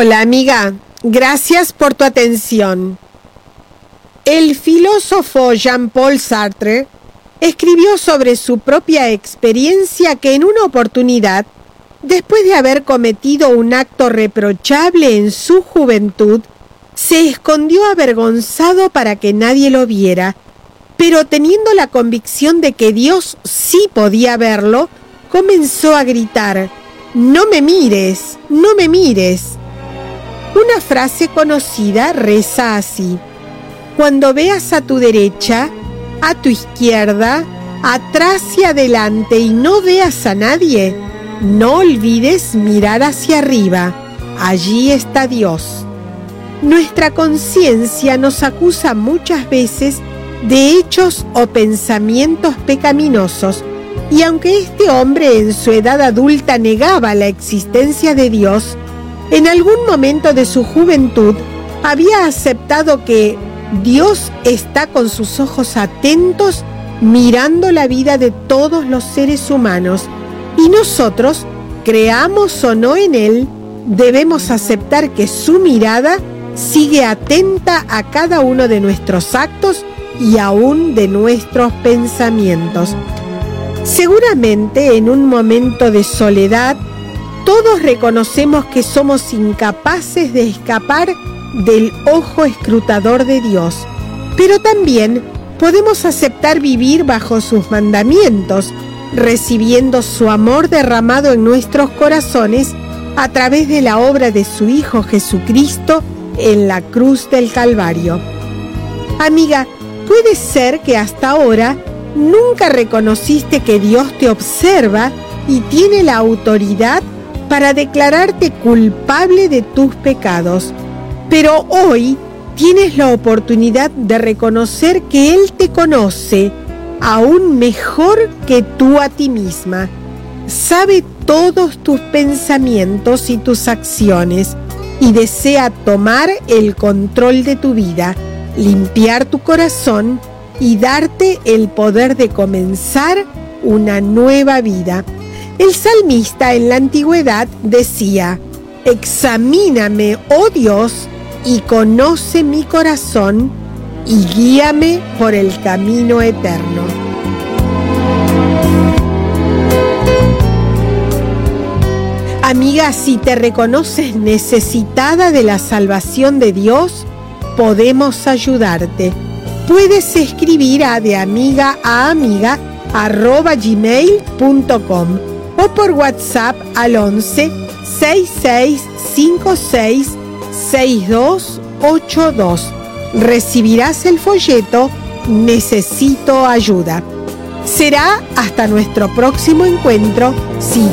Hola amiga, gracias por tu atención. El filósofo Jean-Paul Sartre escribió sobre su propia experiencia que en una oportunidad, después de haber cometido un acto reprochable en su juventud, se escondió avergonzado para que nadie lo viera, pero teniendo la convicción de que Dios sí podía verlo, comenzó a gritar: «No me mires, no me mires». Una frase conocida reza así: cuando veas a tu derecha, a tu izquierda, atrás y adelante y no veas a nadie, no olvides mirar hacia arriba, allí está Dios. Nuestra conciencia nos acusa muchas veces de hechos o pensamientos pecaminosos, y aunque este hombre en su edad adulta negaba la existencia de Dios, en algún momento de su juventud había aceptado que Dios está con sus ojos atentos mirando la vida de todos los seres humanos, y nosotros, creamos o no en Él, debemos aceptar que su mirada sigue atenta a cada uno de nuestros actos y aún de nuestros pensamientos. Seguramente en un momento de soledad, todos reconocemos que somos incapaces de escapar del ojo escrutador de Dios, pero también podemos aceptar vivir bajo sus mandamientos, recibiendo su amor derramado en nuestros corazones a través de la obra de su Hijo Jesucristo en la cruz del Calvario. Amiga, puede ser que hasta ahora nunca reconociste que Dios te observa y tiene la autoridad para declararte culpable de tus pecados, pero hoy tienes la oportunidad de reconocer que Él te conoce aún mejor que tú a ti misma. Sabe todos tus pensamientos y tus acciones y desea tomar el control de tu vida, limpiar tu corazón y darte el poder de comenzar una nueva vida. El salmista en la antigüedad decía: «Examíname, oh Dios, y conoce mi corazón, y guíame por el camino eterno». Amiga, si te reconoces necesitada de la salvación de Dios, podemos ayudarte. Puedes escribir a deamigaamiga@gmail.com o por WhatsApp al 11 6656 6282. Recibirás el folleto «Necesito ayuda». Será hasta nuestro próximo encuentro, si